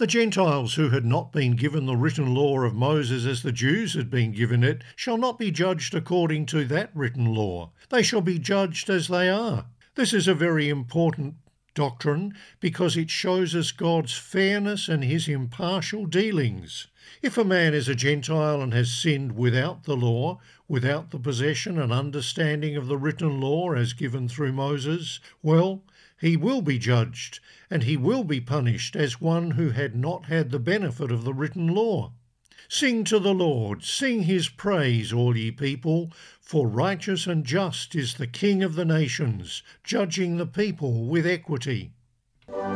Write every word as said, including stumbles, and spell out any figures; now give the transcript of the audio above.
The Gentiles who had not been given the written law of Moses as the Jews had been given it shall not be judged according to that written law. They shall be judged as they are. This is a very important doctrine because it shows us God's fairness and his impartial dealings. If a man is a Gentile and has sinned without the law, without the possession and understanding of the written law as given through Moses, well, he will be judged, and he will be punished as one who had not had the benefit of the written law. Sing to the Lord, sing his praise, all ye people, for righteous and just is the King of the nations, judging the people with equity.